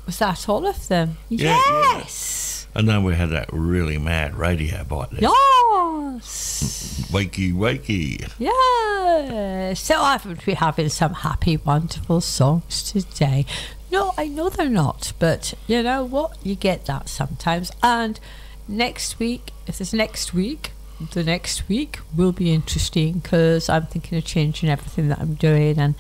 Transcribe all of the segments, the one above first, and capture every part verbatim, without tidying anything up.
Was that all of them? Yeah, Yes. yeah. And then we had that really mad radio bite there. Yes. Wakey, wakey. Yes. So I would be having some happy, wonderful songs today. No, I know they're not, but you know what? You get that sometimes. And next week, if there's next week, the next week will be interesting because I'm thinking of changing everything that I'm doing, and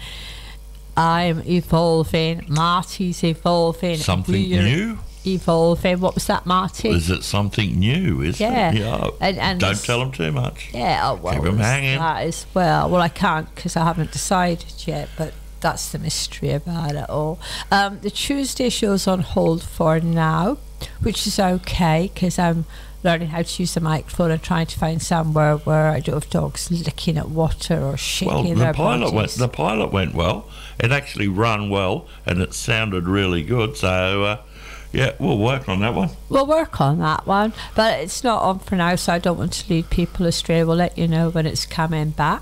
I'm evolving. Marty's evolving. Something We're new? Evolving. What was that, Marty? Is it something new, is Yeah. it? Yeah. And, and Don't tell them too much. Yeah, oh, well, Keep 'em there's hanging. that as well. Well, I can't because I haven't decided yet, but that's the mystery about it all. Um, the Tuesday show's on hold for now, which is okay because I'm learning how to use the microphone and trying to find somewhere where I don't have dogs licking at water or shaking Well, the their pilot bodies. went. The pilot went well. It actually run well, and it sounded really good. So, uh, yeah, we'll work on that one. We'll work on that one, but it's not on for now, so I don't want to lead people astray. We'll let you know when it's coming back.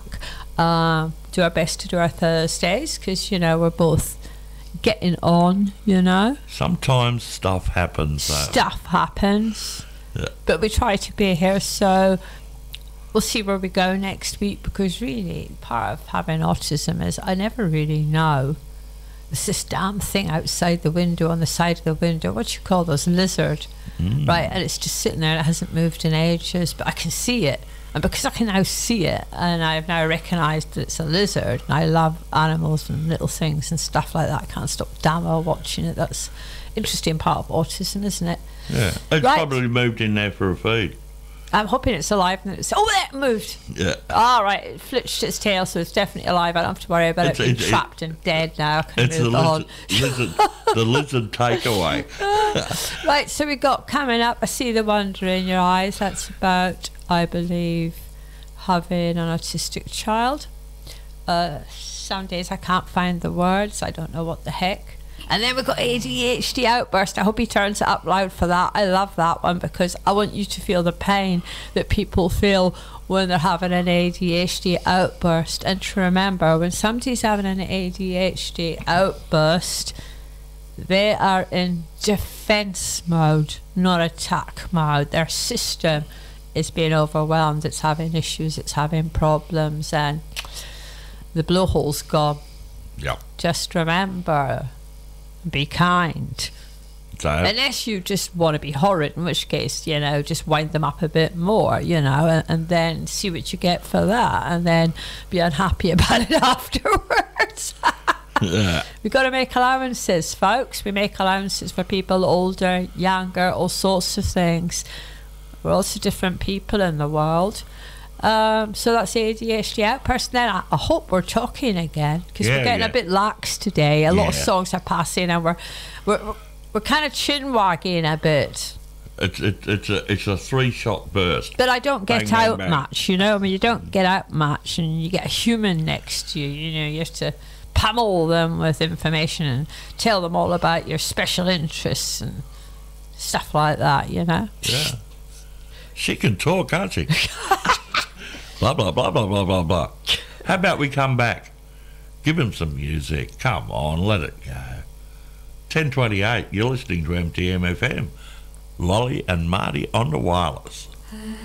Um, do our best to do our Thursdays because, you know, we're both getting on, you know. Sometimes stuff happens. Though. Stuff happens. Yeah. But we try to be here, so we'll see where we go next week because really part of having autism is I never really know. There's this damn thing outside the window, on the side of the window, what you call those, lizard, Mm. right? And it's just sitting there and it hasn't moved in ages, but I can see it. And because I can now see it and I've now recognised that it's a lizard, and I love animals and little things and stuff like that, I can't stop damn well watching it. That's interesting part of autism, isn't it? Yeah, it's Right. probably moved in there for a feed. I'm hoping it's alive and it's, oh, it moved. Yeah. All right, it flitched its tail, so it's definitely alive. I don't have to worry about It's- it being it- it- trapped and dead now. I can It's the move on. lizard, lizard, the lizard takeaway. Right, so we got coming up, I see the wonder in your eyes. That's about, I believe, having an autistic child. Uh, some days I can't find the words. I don't know what the heck. And then we've got A D H D outburst. I hope he turns it up loud for that. I love that one because I want you to feel the pain that people feel when they're having an A D H D outburst. And to remember, when somebody's having an A D H D outburst, they are in defense mode, not attack mode. Their system is being overwhelmed. It's having issues. It's having problems. And the blowhole's gone. Yep. Just remember, be kind. So, Unless you just want to be horrid, in which case, you know, just wind them up a bit more, you know, and, and then see what you get for that, and then be unhappy about it afterwards. yeah. We've got to make allowances, folks. We make allowances for people older, younger, all sorts of things. We're also different people in the world. Um, so that's the A D H D outburst. Then I, I hope we're talking again because Yeah, we're getting yeah. a bit lax today. A lot of Yeah. songs are passing, and we're we're we're, we're kind of chin wagging a bit. It's it, it's a it's a three shot burst. But I don't get Bang, bang, out bang. much, you know. I mean, you don't get out much, and you get a human next to you. You know, you have to pummel them with information and tell them all about your special interests and stuff like that. You know. Yeah. She can talk, can't she? blah blah blah blah blah blah blah. How about we come back? Give him some music. Come on, let it go. ten twenty-eight. You're listening to M T M F M. Lolly and Marty on the wireless.